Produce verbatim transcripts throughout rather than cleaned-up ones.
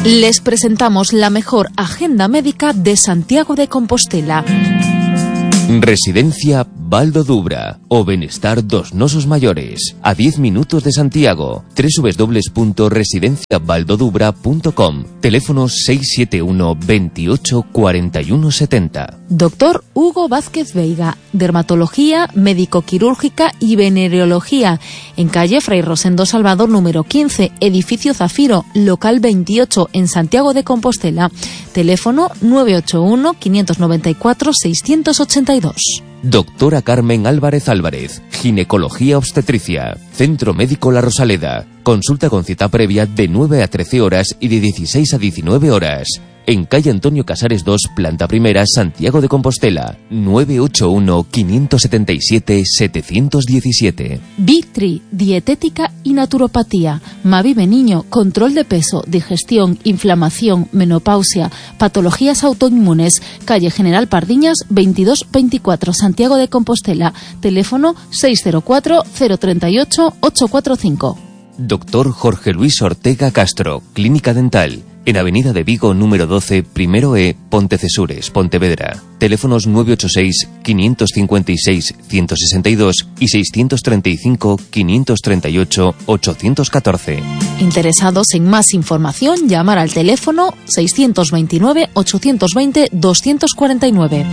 Les presentamos la mejor agenda médica de Santiago de Compostela. Residencia Val do Dubra, o benestar dos nosos maiores, a diez minutos de Santiago. doble u doble u doble u punto residencia valdodubra punto com. Teléfono seis siete uno, veintiocho, cuarenta y uno setenta. Doctor Hugo Vázquez Veiga, dermatología, médico-quirúrgica y venereología, en calle Fray Rosendo Salvador número quince, edificio Zafiro, local veintiocho, en Santiago de Compostela. Teléfono nueve ocho uno, quinientos noventa y cuatro, seiscientos ochenta y dos. Doctora Carmen Álvarez Álvarez, ginecología obstetricia, Centro Médico La Rosaleda. Consulta con cita previa de nueve a trece horas y de dieciséis a diecinueve horas. En calle Antonio Casares dos, planta primera, Santiago de Compostela. nueve ocho uno, quinientos setenta y siete, setecientos diecisiete. Vitri, dietética y naturopatía. Mavive Niño, control de peso, digestión, inflamación, menopausia, patologías autoinmunes. Calle General Pardiñas, veintidós veinticuatro, Santiago de Compostela. Teléfono seis cero cuatro, cero tres ocho, ocho cuatro cinco. Doctor Jorge Luis Ortega Castro, Clínica Dental. En Avenida de Vigo, número doce, primero E, Pontecesures, Pontevedra. Teléfonos nueve ocho seis, quinientos cincuenta y seis, ciento sesenta y dos y seiscientos treinta y cinco, quinientos treinta y ocho, ochocientos catorce. Interesados en más información, llamar al teléfono seiscientos veintinueve, ochocientos veinte, doscientos cuarenta y nueve.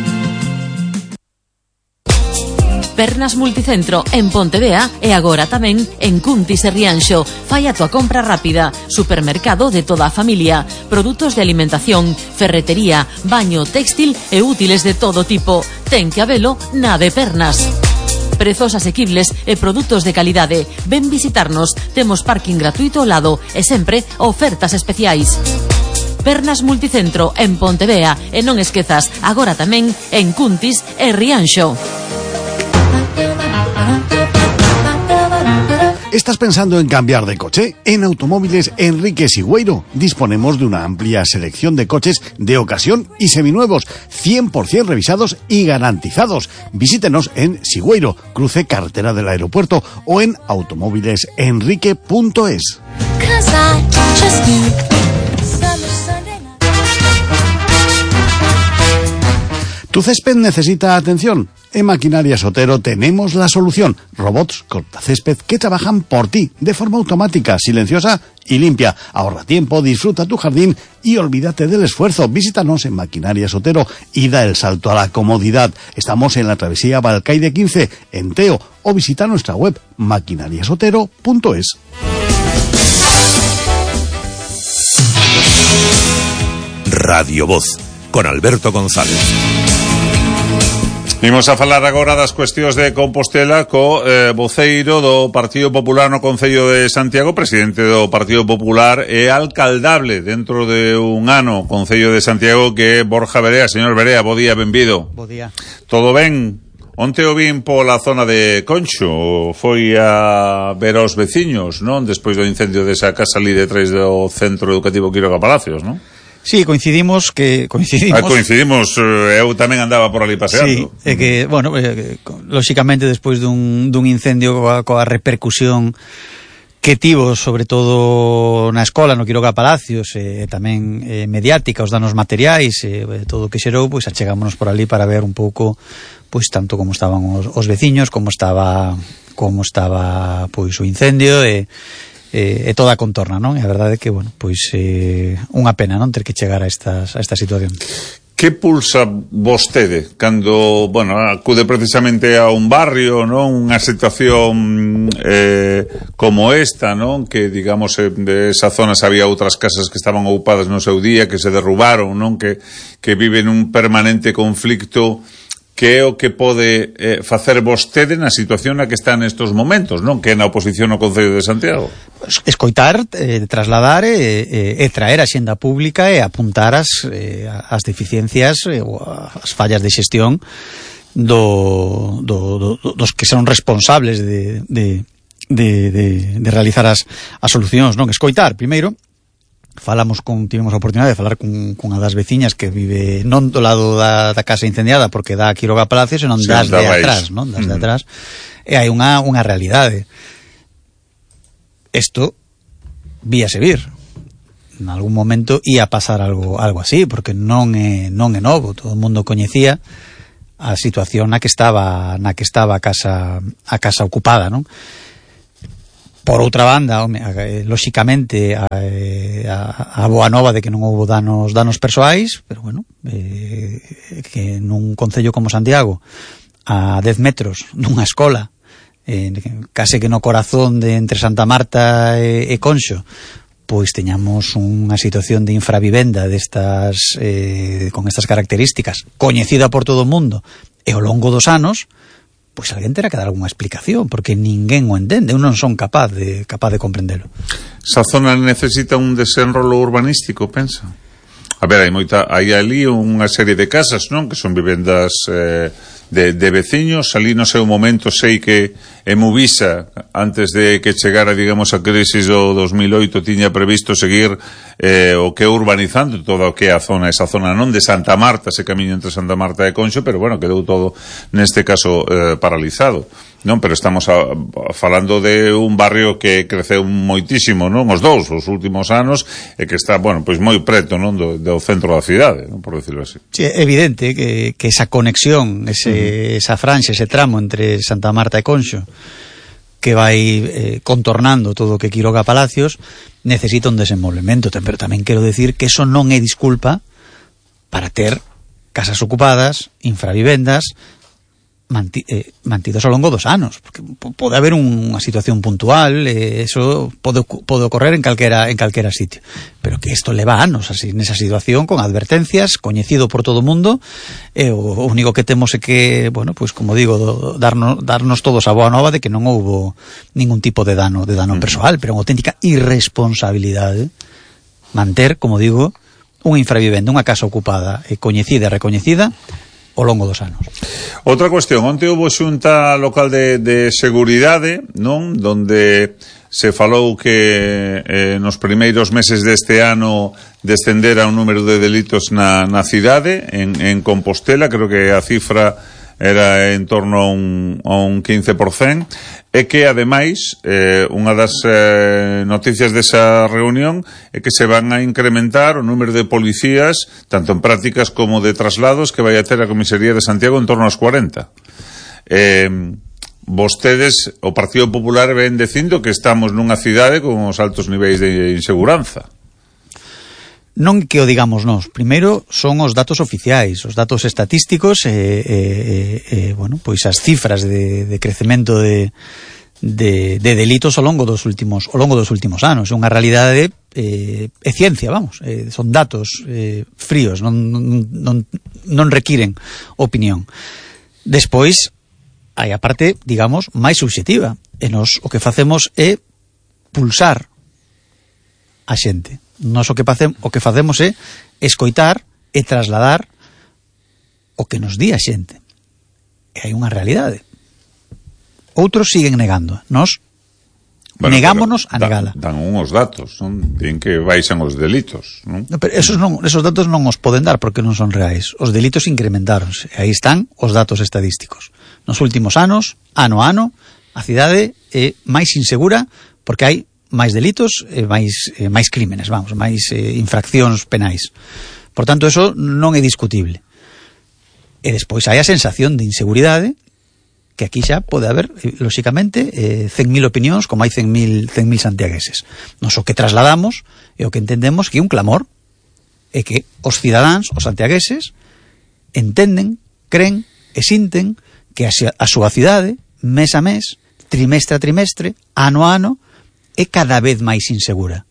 Pernas Multicentro en Pontevea e agora tamén en Cuntis e Rianxo. Fai a tua compra rápida. Supermercado de toda a familia. Produtos de alimentación, ferretería, baño, textil e útiles de todo tipo. Ten que habelo na de Pernas. Prezos asequibles e produtos de calidade. Ven visitarnos. Temos parking gratuito ao lado e sempre ofertas especiais. Pernas Multicentro en Pontevea e non esquezas, agora tamén en Cuntis e Rianxo. ¿Estás pensando en cambiar de coche? En Automóviles Enrique Sigüeiro disponemos de una amplia selección de coches de ocasión y seminuevos, cien por ciento revisados y garantizados. Visítenos en Sigüeiro, cruce carretera del aeropuerto, o en automóviles enrique punto es. ¿Tu césped necesita atención? En Maquinarias Otero tenemos la solución. Robots cortacésped que trabajan por ti de forma automática, silenciosa y limpia. Ahorra tiempo, disfruta tu jardín y olvídate del esfuerzo. Visítanos en Maquinarias Otero y da el salto a la comodidad. Estamos en la travesía Balcaide quince, en Teo, o visita nuestra web maquinarias otero punto es. Radio Voz, con Alberto González. Imos a falar agora das cuestións de Compostela co eh, voceiro do Partido Popular no Concello de Santiago, presidente do Partido Popular e alcaldable dentro de un ano Concello de Santiago, que é Borja Verea. Señor Verea, bo día, benvido. Bo día. Todo ben? Onte o vin pola zona de Concho, foi a ver aos veciños, non? Despois do incendio desa casa ali detrás do Centro Educativo Quiroga Palacios, non? Sí, coincidimos que coincidimos. Ah, coincidimos, eu tamén andaba por ali paseando. Sí, é que, bueno, eh, lóxicamente despois dun, dun incendio coa, coa repercusión que tivo, sobre todo na escola, no Quiroga Palacios, e eh, tamén eh, mediática, os danos materiais, e eh, todo o que xerou, pois achegámonos por ali para ver un pouco, pois tanto como estaban os, os veciños, como estaba como estaba pois o incendio e e, e toda a contorna, non? E a verdade é que, bueno, pois eh, unha pena, non, ter que chegar a estas a esta situación. Que pulsa vostede cando, bueno, acude precisamente a un barrio, non? Unha situación eh, como esta, non? Que, digamos, de esa zona había outras casas que estaban ocupadas no seu día, que se derrubaron, non? Que, que viven un permanente conflicto. Que é o que pode eh, facer vostede na situación na que está nestos momentos, non? Que é na oposición ao Concello de Santiago. Escoitar, eh, trasladar e eh, eh, traer a xenda pública e apuntar as, eh, as deficiencias eh, ou as fallas de xestión do, do, do, dos que son responsables de, de, de, de, de realizar as, as solucións, non? Escoitar, primeiro. Falamos con, tivemos a oportunidade de falar con, con a das veciñas que vive non do lado da, da casa incendiada, porque dá a Quiroga Palacios, senón sí, das de atrás, non? Das uh-huh. de atrás. E hai unha, unha realidade. Isto víase vir. en algún momento ia pasar algo algo así, porque non é non é novo, todo o mundo coñecía a situación na que estaba na que estaba a casa a casa ocupada, non? Por outra banda, home, lóxicamente a, a, a boa nova de que non houbo danos danos persoais, pero bueno, eh, que nun concello como Santiago, a dez metros dunha escola, eh, case que no corazón de entre Santa Marta e, e Conxo, pois teñamos unha situación de infravivenda destas, eh, con estas características, coñecida por todo o mundo, e ao longo dos anos, pois alguén terá que dar algunha explicación, porque ninguén o entende, eu non son capaz de capaz de comprendelo. Esa zona necesita un desenrolo urbanístico, pensa? A ver, hai moita, hai ali unha serie de casas, non? Que son vivendas eh, de, de veciños. Ali no seu momento sei que en Movisa, antes de que chegara, digamos, a crisis do dos mil oito, tiña previsto seguir eh, o que é urbanizando toda o que é a zona, esa zona non de Santa Marta, ese camiño entre Santa Marta e Conxo, pero bueno, quedou todo neste caso eh, paralizado. Non, pero estamos a, a, falando de un barrio que creceu moitísimo, non, os dous, os últimos anos, e que está, bueno, pois moi preto, non, do, do centro da cidade, non, por decirlo así. Sí, é evidente que, que esa conexión, ese, uh-huh. esa franxa, ese tramo entre Santa Marta e Conxo, que vai eh, contornando todo o que Quiroga Palacios, necesita un desenvolvemento, pero tamén quero decir que eso non é disculpa para ter casas ocupadas, infravivendas, Manti, eh, mantidos ao longo dos anos, porque pode haber unha situación puntual, eh, eso pode, pode ocorrer en calquera en calquera sitio, pero que isto leva anos así nesa situación, con advertencias, coñecido por todo o mundo, e eh, o único que temos é que, bueno, pues como digo, do, darnos, darnos todos a boa nova de que non houbo ningún tipo de dano de dano mm. persoal, pero unha auténtica irresponsabilidade manter, como digo, unha infravivenda, unha casa ocupada e coñecida e recoñecida ao longo dos anos. Outra cuestión, onte houve xunta local de, de seguridade, non? Donde se falou que eh, nos primeiros meses deste ano descendera o número de delitos na, na cidade, en, en Compostela, creo que a cifra era en torno a un, a un quince por cento, e que, ademais, eh, unha das eh, noticias desa reunión é que se van a incrementar o número de policías, tanto en prácticas como de traslados, que vai a ter a Comisaría de Santiago en torno aos cuarenta. Eh, vostedes, o Partido Popular, ven dicindo que estamos nunha cidade con os altos niveis de inseguranza. Non que o digamos nós, primeiro son os datos oficiais, os datos estatísticos e, e, e bueno, pois as cifras de, de crecemento de, de, de delitos ao longo dos últimos ao longo dos últimos anos. É unha realidade eh, é ciencia, vamos, eh, son datos eh, fríos, non, non, non requiren opinión. Despois hai a parte, digamos, máis subxetiva, e nos o que facemos é pulsar a xente. Nos o que facemos, o que facemos é escoitar e trasladar o que nos di a xente. E hai unha realidade. Outros siguen negando. Nos bueno, negámonos a negala. Dan, dan uns datos, non? Din que baixan os delitos, non? No, pero esos, non, esos datos non os poden dar porque non son reais. Os delitos incrementaronse. E aí están os datos estadísticos. Nos últimos anos, ano a ano, a cidade é máis insegura porque hai máis delitos e máis, eh, máis crímenes, vamos, máis eh, infraccións penais. Por tanto, eso non é discutible. E despois hai a sensación de inseguridade, que aquí xa pode haber, eh, lóxicamente, eh, cen mil opinións, como hai cen mil santiagueses. Nos o que trasladamos e o que entendemos que é un clamor, é que os cidadáns, os santiagueses, entenden, creen e sinten que a, a súa cidade, mes a mes, trimestre a trimestre, ano a ano, é cada vez máis insegura.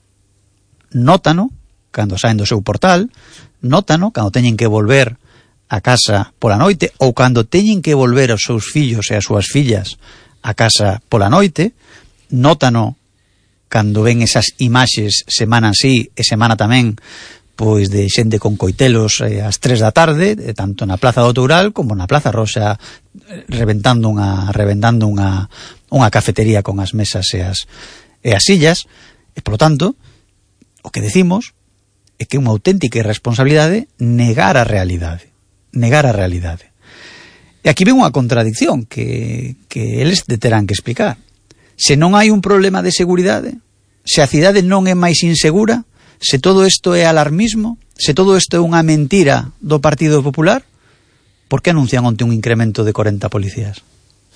Nótano cando saen do seu portal, nótano cando teñen que volver a casa pola noite ou cando teñen que volver aos seus fillos e as súas fillas a casa pola noite, nótano cando ven esas imaxes semana así e semana tamén, pois de xente con coitelos eh, ás tres da tarde, eh, tanto na Plaza do Toural como na Plaza Roxa, eh, reventando unha reventando unha unha cafetería con as mesas e as e as sillas, e, polo tanto, o que decimos é que é unha auténtica irresponsabilidade negar a realidade. Negar a realidade. E aquí ven unha contradicción que, que eles terán que explicar. Se non hai un problema de seguridade, se a cidade non é máis insegura, Se todo isto é alarmismo, se todo isto é unha mentira do Partido Popular, por que anuncian onte un incremento de corenta policías?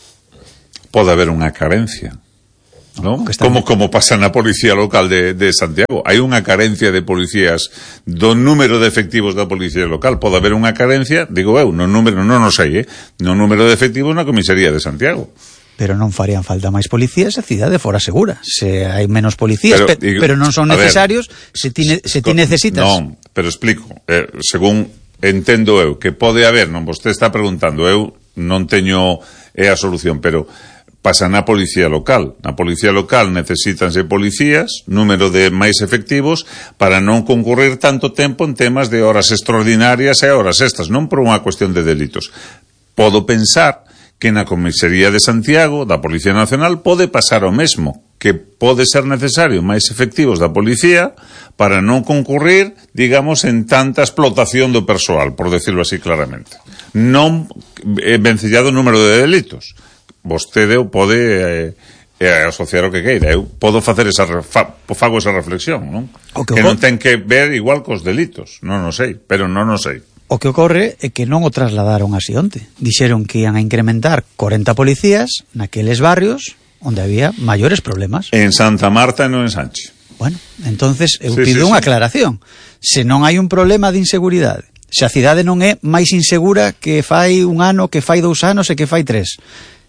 Pode haber unha carencia, ¿no? Como, como pasa na policía local de, de Santiago. Hai unha carencia de policías do número de efectivos da policía local. Pode haber unha carencia, digo eu, no número, non o sei, eh? no número de efectivos na comisaría de Santiago. Pero non farían falta máis policías se a cidade fora segura. Se hai menos policías, pero, pe, pero non son necesarios ver, se ti, se ti necesitas. Non, pero explico. Eh, según entendo eu, que pode haber, non vostede está preguntando, eu non teño é a solución, pero pasa na policía local. Na policía local necesítanse policías, número de máis efectivos, para non concurrir tanto tempo en temas de horas extraordinarias e horas extras, non por unha cuestión de delitos. Podo pensar que na comisaría de Santiago, da Policía Nacional, pode pasar o mesmo, que pode ser necesario máis efectivos da policía para non concurrir, digamos, en tanta explotación do persoal, por decirlo así claramente. Non eh, vencellado o número de delitos. Vostede o pode eh, asociar o que queira. Eu podo facer esa fa, fago esa reflexión, non? Que, que non ten que ver igual cos delitos. Non o sei, pero non o sei. O que ocorre é que non o trasladaron así onte. Dixeron que ian a incrementar corenta policías naqueles barrios onde había maiores problemas. En Santa Marta e non en Sánchez. Bueno, entonces eu sí, pido sí, unha sí. aclaración. Se non hai un problema de inseguridade, se a cidade non é máis insegura que fai un ano, que fai dous anos e que fai tres,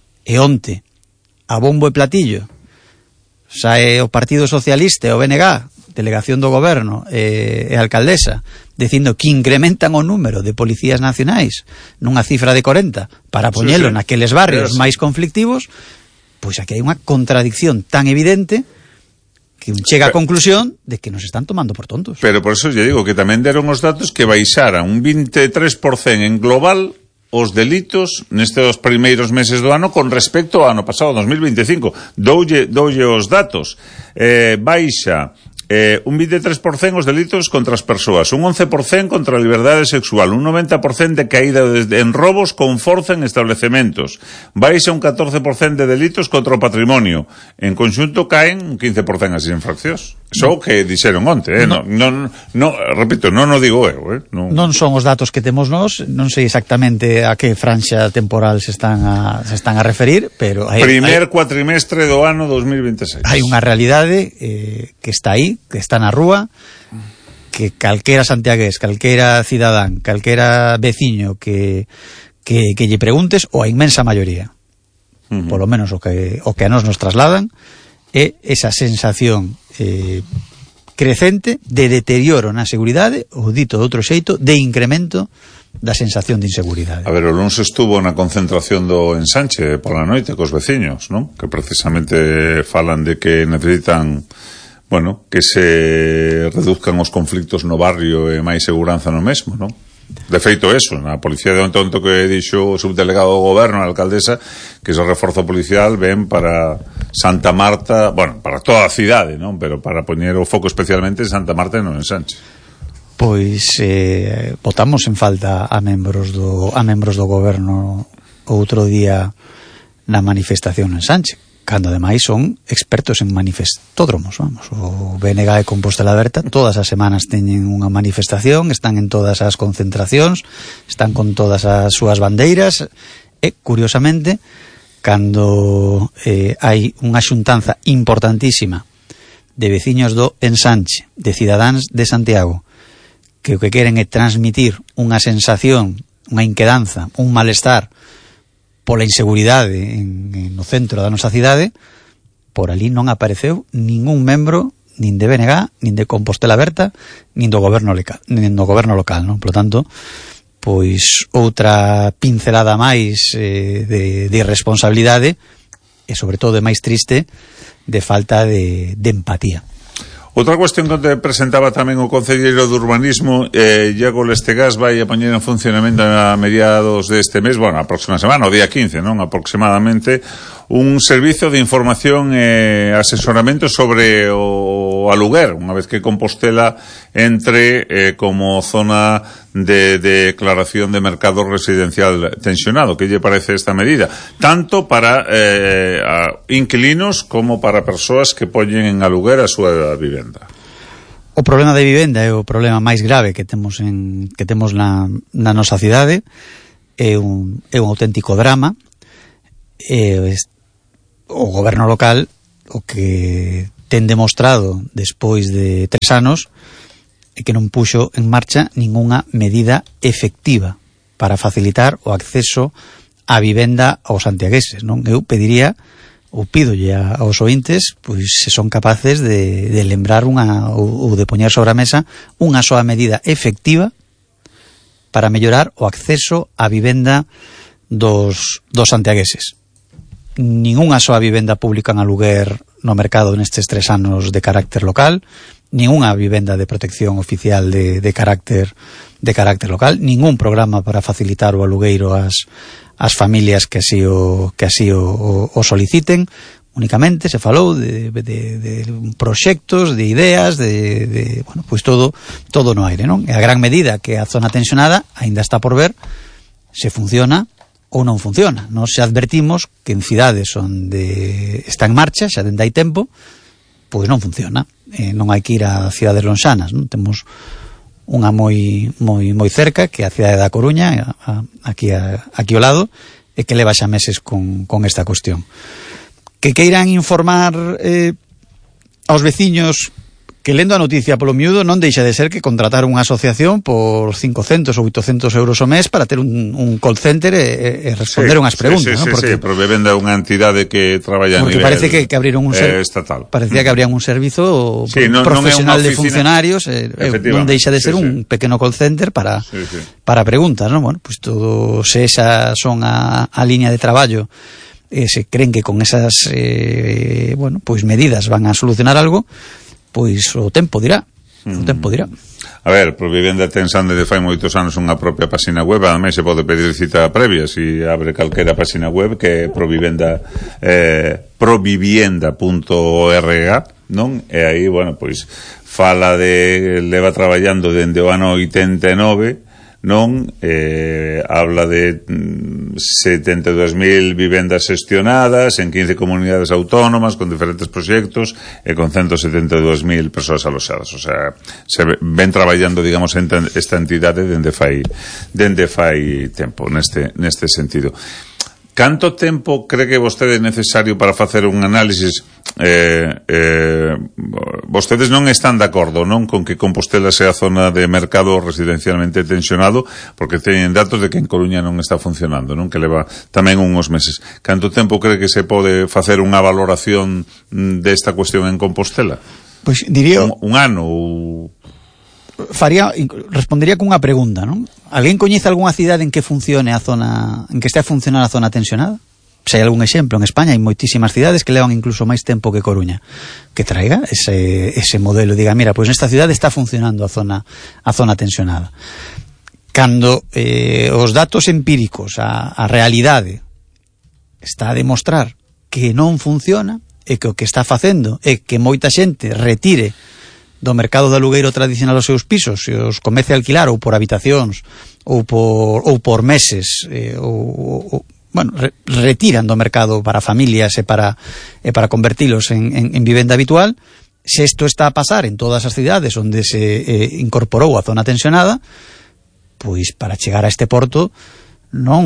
e onte, a bombo e platillo, sae o Partido Socialista e o B N G, delegación do goberno e, e a alcaldesa, dicindo que incrementan o número de policías nacionais nunha cifra de corenta para poñelo sí, sí. naqueles barrios sí. máis conflictivos, pois aquí hai unha contradicción tan evidente que un chega a conclusión de que nos están tomando por tontos. Pero por eso lle digo que tamén deron os datos que baixara un vinte e tres por cento en global os delitos nestes primeiros meses do ano con respecto ao ano pasado, dos mil veinticinco. Doulle, doulle os datos. Eh, baixa Eh, un vinte e tres por cento os delitos contra as persoas, un once por cento contra a liberdade sexual, un noventa por cento de caída en robos con forza en establecementos, baixa un catorce por cento de delitos contra o patrimonio, en conxunto caen un quince por cento as infraccións. Só o que dixeron onte, eh? no, no, no, repito, non o digo eu, eh? no. Non son os datos que temos nós, non sei exactamente a que franxa temporal se están a, se están a referir, pero hai, primer hai, cuatrimestre do ano dos mil veintiséis. Hai unha realidade eh, que está aí, que está na rúa, que calquera santiagués, calquera cidadán, calquera veciño que, que, que lle preguntes, ou a inmensa maioría, uh-huh. polo menos o que, o que a nos nos trasladan, é esa sensación eh, crecente de deterioro na seguridade, ou dito de outro xeito, de incremento da sensación de inseguridade. A ver, o lunes estuvo na concentración do Ensanche pola noite cos veciños, non? Que precisamente falan de que necesitan, bueno, que se reduzcan os conflictos no barrio e máis seguranza no mesmo, non? De feito eso, na policía de onte que dixo o subdelegado do goberno, a alcaldesa, que ese reforzo policial ven para Santa Marta, bueno, para toda a cidade, non? Pero para poñer o foco especialmente en Santa Marta e non en Sánchez. Pois eh, votamos en falta a membros do a membros do goberno outro día na manifestación en Sánchez, cando ademais son expertos en manifestódromos, vamos. O B N G e Compostela Aberta todas as semanas teñen unha manifestación, están en todas as concentracións, están con todas as súas bandeiras e, curiosamente, cando eh, hai unha xuntanza importantísima de veciños do Ensanche, de cidadáns de Santiago, que o que queren é transmitir unha sensación, unha inquedanza, un malestar pola inseguridade en, en no centro da nosa cidade, por ali non apareceu ningún membro nin de B N G, nin de Compostela Aberta, nin do goberno local, nin do goberno local, non? Por lo tanto, pois outra pincelada máis eh, de, de irresponsabilidade e sobre todo de máis triste de falta de, de empatía. Outra cuestión que te presentaba tamén o concelleiro de Urbanismo, eh, Iago Lestegas, vai a poñer en funcionamento a mediados deste mes, bueno, a próxima semana, o día quince, non? Aproximadamente, un servizo de información e asesoramento sobre o aluguer, unha vez que Compostela entre eh, como zona de, de declaración de mercado residencial tensionado. Que lle parece esta medida? Tanto para eh, a inquilinos como para persoas que poñen en aluguer a súa vivenda. o problema de vivenda é o problema máis grave que temos en que temos na, na nosa cidade. É un, é un auténtico drama. É, o goberno local o que ten demostrado despois de tres anos é que non puxo en marcha ningunha medida efectiva para facilitar o acceso á vivenda aos santiagueses, non? Eu pediría ou pídolle aos ointes, pois se son capaces de, de lembrar unha ou, ou de poñer sobre a mesa unha soa medida efectiva para mellorar o acceso á vivenda dos, dos santiagueses. Ningunha soa vivenda pública en aluguer no mercado nestes tres anos de carácter local, ningunha vivenda de protección oficial de, de carácter de carácter local, ningún programa para facilitar o alugueiro ás as familias que así o que así o, o, o soliciten. Únicamente se falou de, de, de proxectos, de ideas, de, de bueno, pois todo todo no aire, non? E a gran medida que a zona tensionada aínda está por ver se funciona ou non funciona. Nós xa advertimos que en cidades onde está en marcha, xa dende hai tempo, pois non funciona. Eh, non hai que ir a cidades lonxanas, non? Temos unha moi moi moi cerca, que é a cidade da Coruña, a, a, aquí a, aquí ao lado, e que leva xa meses con, con esta cuestión. Que queiran informar eh, aos veciños, que lendo a noticia polo miúdo non deixa de ser que contratar unha asociación por cincocentos ou oitocentos euros ao mes para ter un, un call center e, e responder sí, unhas preguntas, sí, sí, ¿no? Porque, sí, sí, Provivenda é unha entidade que traballa a nivel parece que, que abriron un ser, eh, estatal. Parecía que abrían un servizo sí, non, profesional non de funcionarios, eh, non deixa de ser sí, un sí. pequeno call center para sí, sí. para preguntas, ¿no? Bueno, pues todo se esa son a, a línea de traballo, eh, se creen que con esas eh, bueno, pues medidas van a solucionar algo. Pois o tempo dirá, o tempo dirá. A ver, Provivenda ten xa de fai moitos anos unha propia página web, ademais se pode pedir cita previa se abre calquera página web, que é Provivenda eh, provivienda punto org, non? E aí, bueno, pois fala de leva traballando dende o ano oitenta e nove, non? Eh, habla de setenta e dous mil vivendas xestionadas en quince comunidades autónomas con diferentes proxectos e con ciento setenta e dous mil persoas aloxadas. O sea, se ven traballando, digamos, esta entidade dende fai dende fai tempo neste neste sentido. Canto tempo cree que vostede é necesario para facer un análisis? Eh, eh, vostedes non están de acordo, non, con que Compostela sea zona de mercado residencialmente tensionado, porque teñen datos de que en Coruña non está funcionando, non, que leva tamén uns meses. Canto tempo cree que se pode facer unha valoración desta cuestión en Compostela? Pois diría un, un ano ou... faría, respondería con unha pregunta, non? Alguén coñece algunha cidade en que funcione a zona, en que estea a funcionar a zona tensionada? Se hai algún exemplo, en España hai moitísimas cidades que levan incluso máis tempo que Coruña, que traiga ese, ese modelo, diga, mira, pois nesta cidade está funcionando a zona a zona tensionada. Cando eh, os datos empíricos, a, a realidade está a demostrar que non funciona, e que o que está facendo é que moita xente retire do mercado de alugueiro tradicional os seus pisos e os comece a alquilar ou por habitacións ou por, ou por meses eh, ou, ou, bueno, re, retiran do mercado para familias e para, e para convertilos en, en, en vivenda habitual. Se isto está a pasar en todas as cidades onde se eh, incorporou a zona tensionada, pois para chegar a este porto non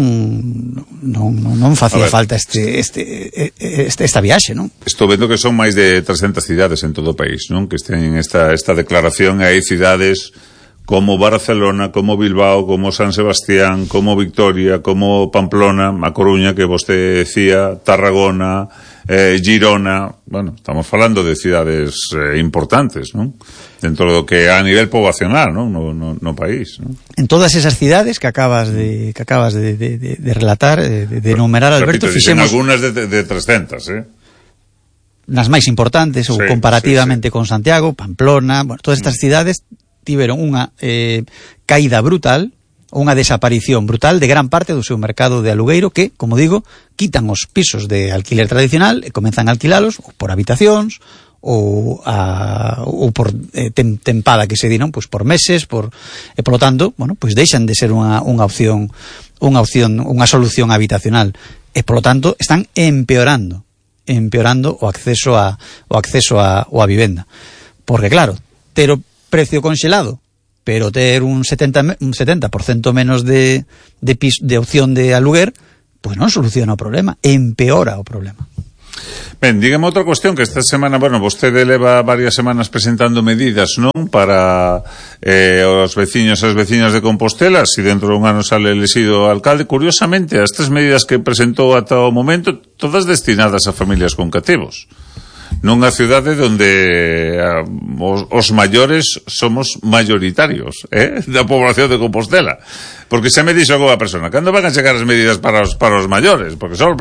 non, non, non facía falta este, este, este, esta viaxe, non? Estou vendo que son máis de trescentas cidades en todo o país, non? Que estén esta, esta declaración, e hai cidades como Barcelona, como Bilbao, como San Sebastián, como Victoria, como Pamplona, A Coruña, que vostede decía, Tarragona, eh, Girona. Bueno, estamos falando de cidades eh, importantes, non? Dentro do que a nivel poboacional, non? No, no, no país, non? En todas esas cidades que acabas de que acabas de, de, de, de relatar, de, de enumerar, Alberto, repito, fixemos algunhas de, de, de trescentas, eh? Nas máis importantes, ou sí, comparativamente sí, sí. con Santiago, Pamplona, bueno, todas estas mm. cidades tiveron unha eh, caída brutal, unha desaparición brutal de gran parte do seu mercado de alugueiro, que, como digo, quitan os pisos de alquiler tradicional e comenzan a alquilalos ou por habitacións ou a, ou por eh, tem, tempada que se di, non? Pois por meses, por e polo tanto, bueno, pois deixan de ser unha unha opción, unha opción, unha solución habitacional, e polo tanto están empeorando, empeorando o acceso a o acceso a o a vivenda. Porque claro, ter o precio congelado, pero ter un setenta, un setenta por ciento menos de, de, pis, de opción de aluguer, pues non soluciona o problema, empeora o problema. Ben, dígame outra cuestión, que esta semana, bueno, vostede leva varias semanas presentando medidas, non? Para eh, os veciños e as veciñas de Compostela, si dentro de un ano sale elegido alcalde. Curiosamente, as tres medidas que presentou ata o momento, todas destinadas a familias con cativos. Nunha cidade onde uh, os, os maiores somos mayoritarios, eh? Da población de Compostela. Porque se me dixo alguna persona, cando van a chegar as medidas para os, para os maiores? Porque só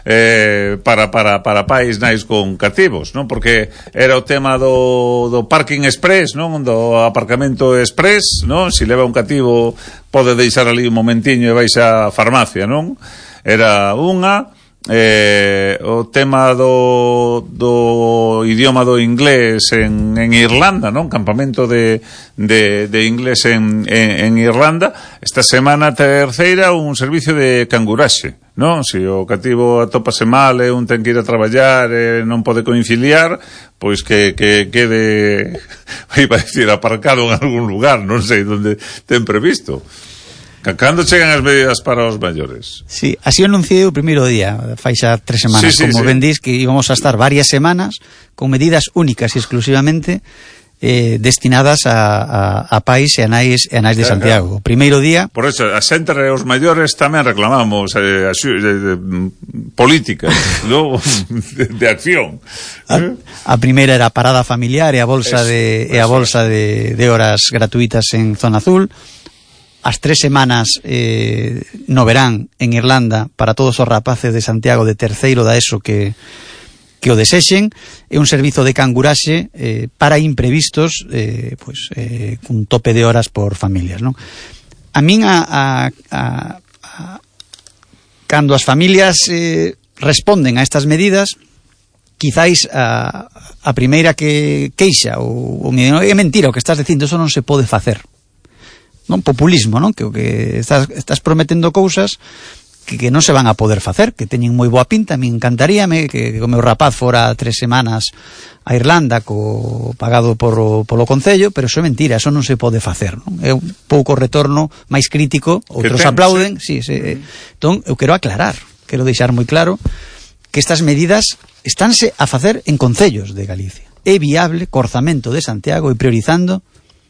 eh, para, para, para pais nais con cativos, non? Porque era o tema do, do parking express, non? Do aparcamento express, non? Si leva un cativo pode deixar ali un momentiño e vais á farmacia, non? Era unha... Eh, o tema do, do idioma do inglés en, en Irlanda, non? Campamento de, de, de inglés en, en, en Irlanda. Esta semana terceira un servicio de canguraxe, non? Se o cativo atópase mal e un ten que ir a traballar e non pode conciliar, pois que, que quede, iba a decir, aparcado en algún lugar, non sei onde ten previsto. Cando chegan as medidas para os maiores? Sí, así anunciei o primeiro día, fai xa tres semanas, sí, sí, como sí. Ben dís, que íbamos a estar varias semanas con medidas únicas e exclusivamente eh, destinadas a, a, a pais e a nais, e a nais de Santiago. O primeiro día... Por eso, a xente e os maiores tamén reclamamos eh, a, de, de, políticas, ¿no? de, de acción. A, a primeira era a parada familiar e a bolsa, eso, de, e a bolsa de, de horas gratuitas en Zona Azul. As tres semanas eh, no verán en Irlanda para todos os rapaces de Santiago de terceiro da ESO que, que o desexen, é un servizo de canguraxe eh, para imprevistos, eh, pues, eh, cun tope de horas por familias, non? A min a, a, a, a cando as familias eh, responden a estas medidas, quizáis a, a primeira que queixa ou, ou é mentira o que estás dicindo, eso non se pode facer. Non, populismo, non? Que o que estás, estás prometendo cousas que, que non se van a poder facer, que teñen moi boa pinta. A mí encantaríame que, que o meu rapaz fora tres semanas a Irlanda co, pagado por, polo Concello, pero eso é mentira, eso non se pode facer, non? É un pouco retorno máis crítico, outros ten, aplauden, sí, sí, sí. Entón, eu quero aclarar, quero deixar moi claro que estas medidas estánse a facer en concellos de Galicia. É viable co orzamento de Santiago e priorizando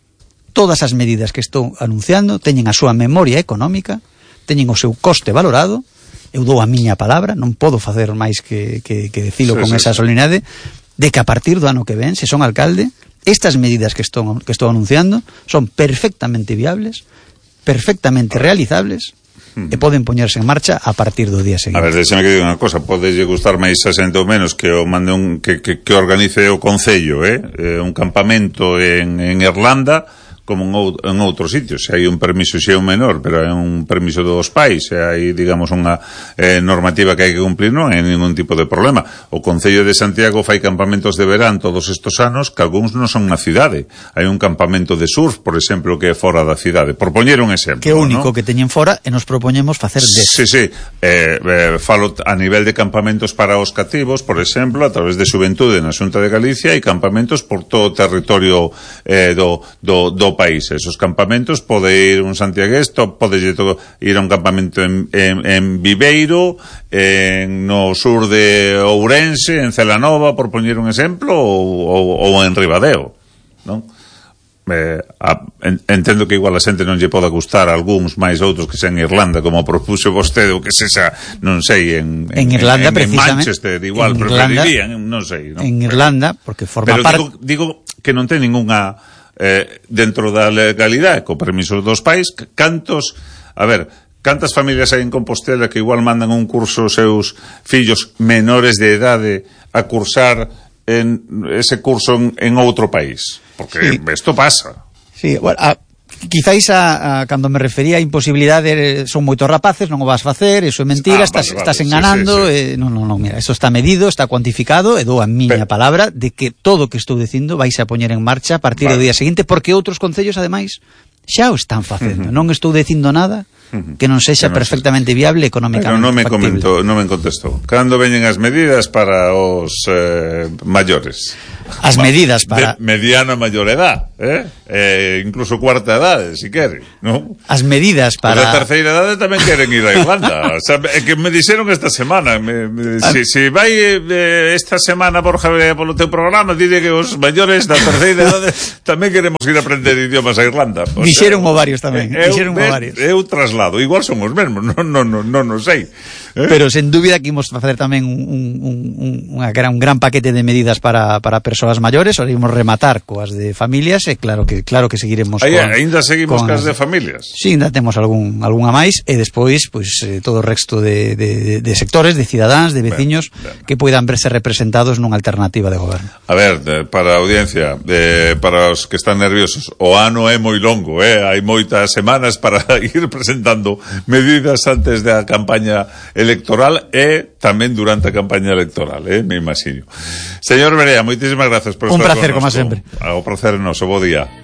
todas as medidas que estou anunciando, teñen a súa memoria económica, teñen o seu coste valorado, eu dou a miña palabra, non podo facer máis que, que, que decilo sí, con sí, esa sí. solemnidade, de que a partir do ano que ven, se son alcalde, estas medidas que estou, que estou anunciando son perfectamente viables, perfectamente realizables, e poden poñerse en marcha a partir do día seguinte. A ver, deixame que diga unha cosa, podelle gustar máis a xente ou menos que o mande un, que, que, que organice o Concello, eh? eh un campamento en, en Irlanda, como en, ou, en outros sitios. Se hai un permiso, se é un menor, pero é un permiso dos pais, se hai, digamos, unha eh, normativa que hai que cumplir, non hai ningún tipo de problema. O Concello de Santiago fai campamentos de verán todos estos anos que algúns non son na cidade. Hai un campamento de surf, por exemplo, que é fora da cidade. Por poñer un exemplo, que é único, ¿no? Que teñen fora e nos propoñemos facer de... Sí, sí. Eh, eh, falo a nivel de campamentos para os cativos, por exemplo, a través de Xuventude na Xunta de Galicia, hai campamentos por todo o territorio eh, do, do, do país. Esos campamentos pode ir un santiagués, pode ir a un campamento en, en, en Viveiro, en, no sur de Ourense, en Celanova, por poñer un exemplo, ou, ou, ou en Ribadeo, non? Eh, a, en, entendo que igual a xente non lle poda gustar algúns máis outros que sean en Irlanda, como propuxo vostede, ou que sexa, non sei, en, en, en Irlanda, en, en precisamente, Manchester, igual, en preferirían, non sei, non? En Irlanda, porque forma parte... Pero digo, digo que non ten ninguna... Eh, dentro da legalidade, co permiso dos pais, cantos, a ver, cantas familias hai en Compostela que igual mandan un curso aos seus fillos menores de idade a cursar en ese curso en, en outro país? Porque sí. Esto pasa. Sí, bueno, a, quizáis a, a cando me refería a imposibilidade, son moitos rapaces, non o vas facer, eso é mentira, ah, estás, vale, estás vale, enganando, sí, sí, sí. Eh, non, non, non, mira, eso está medido, está cuantificado, e dou a miña Pero, palabra de que todo o que estou dicindo vais a poñer en marcha a partir vale. do día seguinte, porque outros concellos, ademais, xa o están facendo. Uh-huh. Non estou dicindo nada que non sexa que non perfectamente sexa. viable económicamente. Pero non me factible. comentou, non me contestou. Cando veñen as medidas para os eh, maiores? As medidas para... De mediana maior edad, eh? eh incluso cuarta edade, si quere, non? As medidas para... Os da terceira edade tamén queren ir a Irlanda. O sea, é que me dixeron esta semana, me, me, si, si vai eh, esta semana, Borja, polo teu programa, dile que os maiores da terceira edade tamén queremos ir a aprender idiomas a Irlanda. O Dixeron sea, ovarios tamén, eu, dixeron ovarios. Eu traslado, igual son os mesmos, non, non, non, non, non sei. Eh? Pero sen dúbida que imos facer tamén un, un, un, unha gran, un gran paquete de medidas para, para persoas maiores, ora imos rematar coas de familias e claro que claro que seguiremos Aí, con... ainda seguimos con cas as de familias. Sí, ainda temos algún, algunha máis e despois pois, eh, todo o resto de, de, de sectores, de cidadáns, de veciños ben, ben. que poidan verse representados nunha alternativa de goberno. A ver, de, para a audiencia, de, para os que están nerviosos, o ano é moi longo, eh? Hai moitas semanas para ir presentando medidas antes da campaña electoral e tamén durante a campaña electoral, eh? Me imagino. Señor Berea, moitísimas gracias por Un estar placer, connosco. como sempre. O placer é noso, bo día.